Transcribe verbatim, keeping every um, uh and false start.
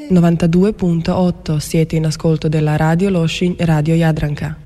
novantadue punto otto, siete in ascolto della Radio Loshin, Radio Jadranka.